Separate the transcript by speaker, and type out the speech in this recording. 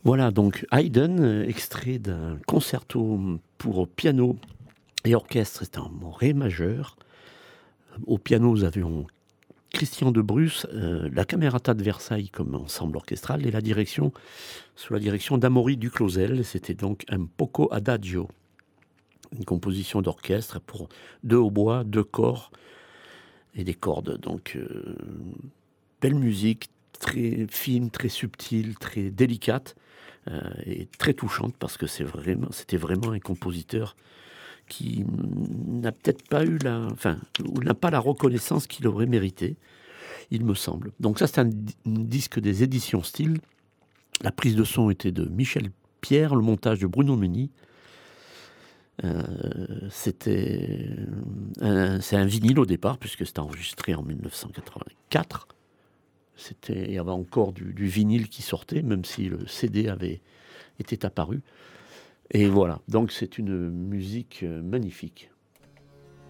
Speaker 1: Voilà, donc Haydn, extrait d'un concerto pour piano et orchestre, c'est en ré majeur. Au piano, nous avions Christian de Bruce, la Camerata de Versailles comme ensemble orchestral et la direction sous la direction d'Amaury Duclosel. C'était donc un poco adagio, une composition d'orchestre pour 2 hautbois, 2 corps et des cordes. Donc, belle musique, très fine, très subtile, très délicate, et très touchante parce que c'était vraiment un compositeur qui n'a peut-être pas eu ou n'a pas la reconnaissance qu'il aurait mérité, il me semble. Donc ça, c'est un disque des éditions Style. La prise de son était de Michel Pierre, le montage de Bruno Meuni. C'est un vinyle au départ, puisque c'était enregistré en 1984. Il y avait encore du vinyle qui sortait, même si le CD était apparu. Et voilà, donc c'est une musique magnifique.